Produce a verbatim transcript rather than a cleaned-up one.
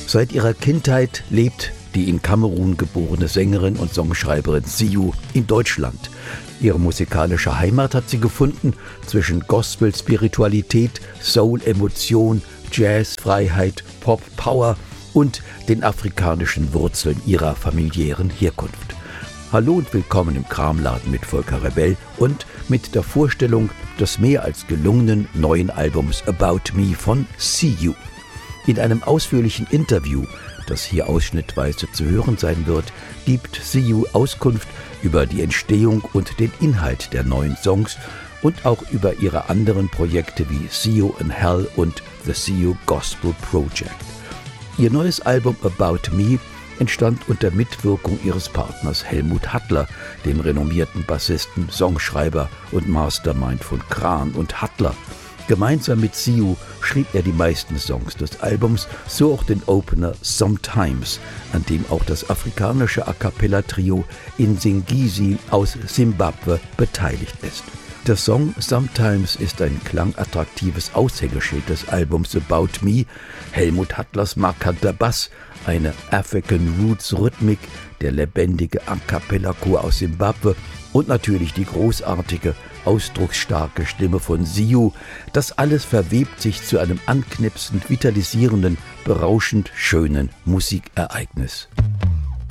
Seit ihrer Kindheit lebt die in Kamerun geborene Sängerin und Songschreiberin Siou in Deutschland. Ihre musikalische Heimat hat sie gefunden zwischen Gospel-Spiritualität, Soul-Emotion, Jazz, Freiheit, Pop, Power und den afrikanischen Wurzeln ihrer familiären Herkunft. Hallo und willkommen im Kramladen mit Volker Rebell und mit der Vorstellung des mehr als gelungenen neuen Albums About Me von Siou. In einem ausführlichen Interview, das hier ausschnittweise zu hören sein wird, gibt Siou Auskunft über die Entstehung und den Inhalt der neuen Songs und auch über ihre anderen Projekte wie Siou in Hell und The Siou Gospel Project. Ihr neues Album About Me entstand unter Mitwirkung ihres Partners Helmut Hattler, dem renommierten Bassisten, Songschreiber und Mastermind von Kran und Hattler. Gemeinsam mit Siou schrieb er die meisten Songs des Albums, so auch den Opener Sometimes, an dem auch das afrikanische A-Cappella-Trio Insingisi aus Simbabwe beteiligt ist. Der Song Sometimes ist ein klangattraktives Aushängeschild des Albums About Me, Helmut Hattlers markanter Bass, eine African Roots Rhythmik, der lebendige A-Cappella-Chor aus Simbabwe und natürlich die großartige, ausdrucksstarke Stimme von Siou. Das alles verwebt sich zu einem anknipsend vitalisierenden, berauschend schönen Musikereignis.